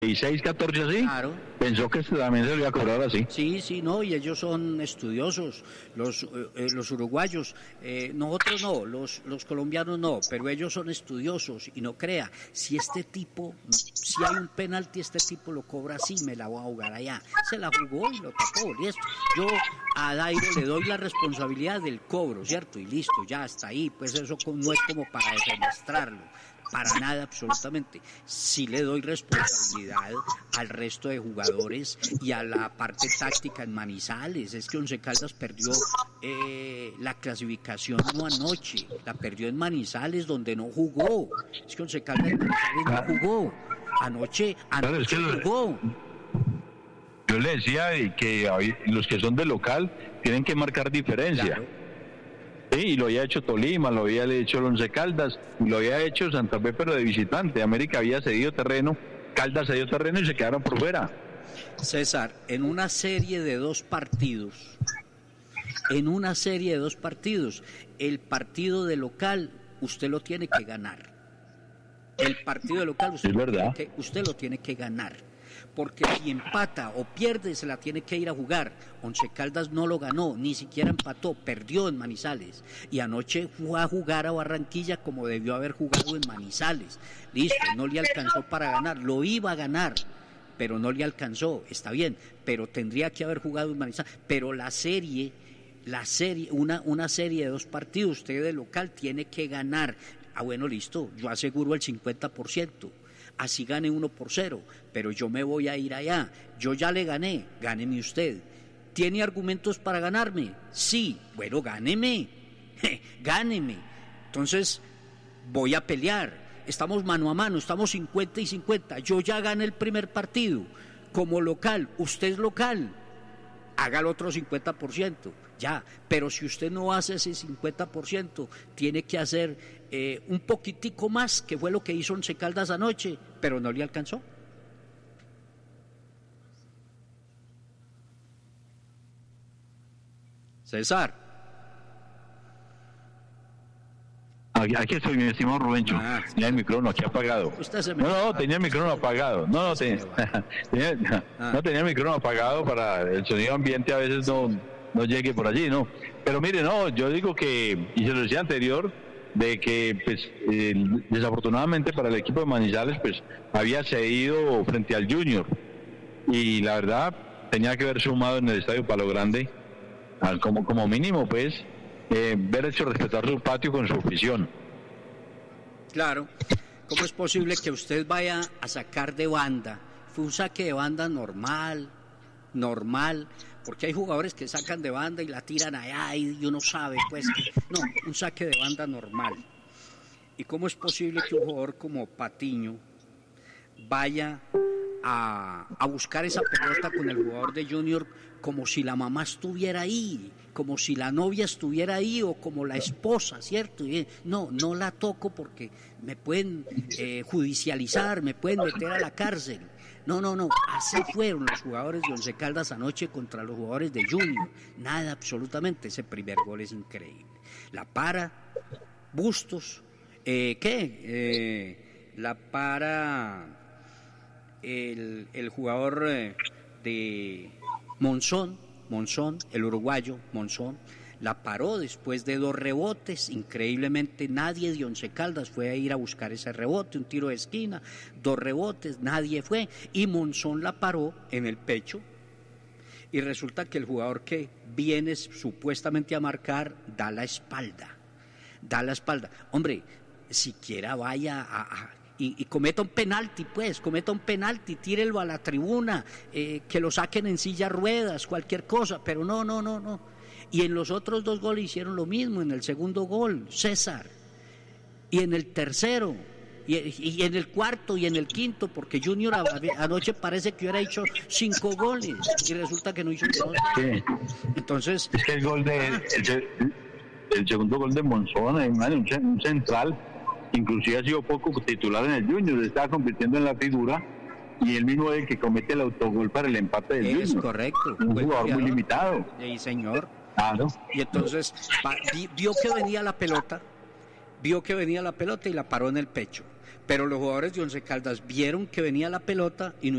16, 14 así, Claro. pensó que también se lo iba a cobrar así. Sí, no, y ellos son estudiosos, los uruguayos, nosotros no, los colombianos no, pero ellos son estudiosos, y no crea, si hay un penalti, este tipo lo cobra así, me la voy a jugar allá, se la jugó y lo tapó, listo. Yo a Dairo le doy la responsabilidad del cobro, ¿cierto? Y listo, ya está ahí, pues eso no es como para defenestrarlo. Para nada, absolutamente. Sí le doy responsabilidad al resto de jugadores y a la parte táctica en Manizales. Es que Once Caldas perdió la clasificación no anoche, la perdió en Manizales, donde no jugó. Es que Once Caldas en Manizales no jugó. Anoche jugó. Yo le decía que los que son de local tienen que marcar diferencia. Claro. Sí, y lo había hecho Tolima, lo había hecho el Once Caldas, y lo había hecho Santa Fe, pero de visitante. América había cedido terreno, Caldas cedió terreno y se quedaron por fuera. César, en una serie de dos partidos, el partido de local usted lo tiene que ganar. El partido de local usted lo tiene que ganar. Porque si empata o pierde, se la tiene que ir a jugar. Once Caldas no lo ganó, ni siquiera empató, perdió en Manizales. Y anoche fue a jugar a Barranquilla como debió haber jugado en Manizales. Listo, no le alcanzó para ganar, lo iba a ganar, pero no le alcanzó, está bien, pero tendría que haber jugado en Manizales. Pero una serie de dos partidos, usted de local tiene que ganar. Ah, bueno, listo, yo aseguro el 50%. Así gane 1-0, pero yo me voy a ir allá. Yo ya le gané, gáneme usted. ¿Tiene argumentos para ganarme? Sí, bueno, gáneme. Gáneme. Entonces, voy a pelear. Estamos mano a mano, estamos 50 y 50. Yo ya gané el primer partido. Como local, usted es local. Haga el otro 50%, ya, pero si usted no hace ese 50%, tiene que hacer un poquitico más, que fue lo que hizo Once Caldas anoche, pero no le alcanzó. César. Aquí estoy, mi estimado Rubencho. Tenía el micrófono aquí apagado. Tenía el micrófono apagado. Tenía el micrófono apagado para el sonido ambiente, a veces no llegue por allí, ¿no? Pero mire, yo digo que, y se lo decía anterior, de que pues desafortunadamente para el equipo de Manizales pues había cedido frente al Junior, y la verdad tenía que haber sumado en el Estadio Palo Grande, como mínimo pues, ver hecho respetar su patio con su afición. Claro, ¿cómo es posible que usted vaya a sacar de banda? Fue un saque de banda normal, porque hay jugadores que sacan de banda y la tiran allá y uno sabe pues que no, un saque de banda normal. ¿Y cómo es posible que un jugador como Patiño vaya a buscar esa pelota con el jugador de Junior como si la mamá estuviera ahí, como si la novia estuviera ahí, o como la esposa, ¿cierto? Y no la toco porque me pueden judicializar, me pueden meter a la cárcel. No, así fueron los jugadores de Once Caldas anoche contra los jugadores de Junior. Nada, absolutamente. Ese primer gol es increíble. La para Bustos, la para el jugador de Monzón, el uruguayo Monzón, la paró después de 2 rebotes. Increíblemente nadie de Once Caldas fue a ir a buscar ese rebote, un tiro de esquina, 2 rebotes, nadie fue, y Monzón la paró en el pecho, y resulta que el jugador que viene supuestamente a marcar da la espalda. Hombre, siquiera vaya y cometa un penalti, tírelo a la tribuna, que lo saquen en silla de ruedas, cualquier cosa, pero no. Y en los otros 2 goles hicieron lo mismo, en el segundo gol, César, y en el tercero, y en el cuarto, y en el quinto, porque Junior anoche parece que hubiera hecho 5 goles, y resulta que no hizo 2. Sí. Entonces... Es que el segundo gol de Monzón, un central, inclusive ha sido poco titular en el Junior, estaba convirtiendo en la figura, y él mismo es el que comete el autogol para el empate del Junior. Es correcto. Un jugador muy limitado. Sí, señor. Claro. Y entonces vio que venía la pelota y la paró en el pecho. Pero los jugadores de Once Caldas vieron que venía la pelota y no